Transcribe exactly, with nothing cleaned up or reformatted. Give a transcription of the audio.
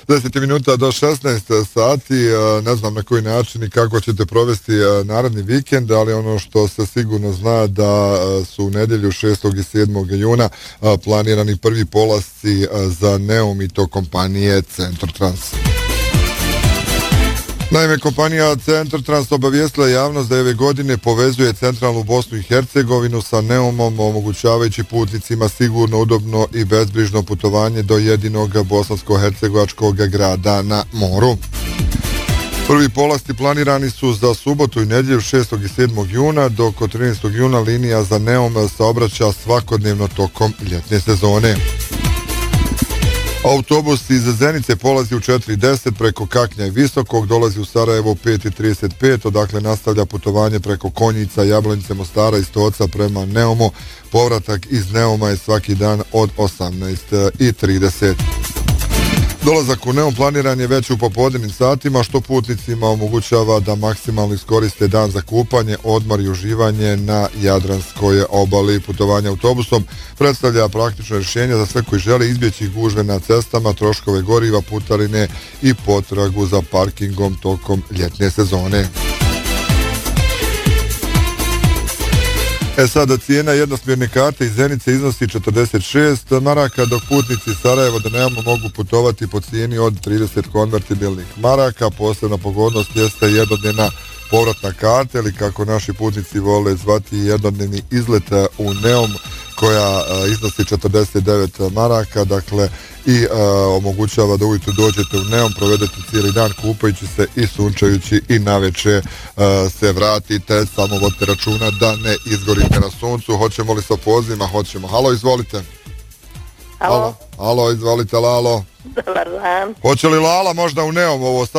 deset minuta do šesnaest sati, ne znam na koji način i kako ćete provesti naredni vikend, ali ono što se sigurno zna da su u nedjelju šestog i sedmog juna planirani prvi polasci za Neum i to kompanije Centrotrans. Naime, kompanija Centrotrans obavijestila javnost da ove godine povezuje centralnu Bosnu i Hercegovinu sa Neumom, omogućavajući putnicima sigurno, udobno i bezbrižno putovanje do jedinog bosansko-hercegovačkog grada na moru. Prvi polasti planirani su za subotu i nedjelju šestog i sedmog juna, dok od trinaestog juna linija za Neum saobraća svakodnevno tokom ljetne sezone. Autobus iz Zenice polazi u četiri deset preko Kaknja i Visokog, dolazi u Sarajevo u pet trideset pet, odakle nastavlja putovanje preko Konjica, Jablanice, Mostara i Stoca prema Neumu. Povratak iz Neuma je svaki dan od osamnaest trideset. Dolazak u Neum planiran je već u popodnevnim satima, što putnicima omogućava da maksimalno iskoriste dan za kupanje, odmor i uživanje na Jadranskoj obali. Putovanje autobusom predstavlja praktično rješenje za sve koji žele izbjeći gužve na cestama, troškove goriva, putarine i potragu za parkingom tokom ljetne sezone. E sada, cijena jednosmjerne karte iz Zenice iznosi četrdeset šest maraka, dok putnici iz Sarajeva do Neuma mogu putovati po cijeni od trideset konvertibilnih maraka. Posebna pogodnost jeste jednodnevna povratna karta, ili kako naši putnici vole zvati, jednodnevni izlet u Neum, koja iznosi četrdeset devet maraka, dakle, i a, omogućava da ujutro dođete u Neum, provedete cijeli dan kupajući se i sunčajući i naveče a, se vratite. Samo vodite računa da ne izgorite na suncu. Hoćemo li sa pozivima? Hoćemo. Halo, izvolite. Halo. Halo, izvolite, Lalo. Dobar dan. Hoće li Lala možda u Neum ovo sad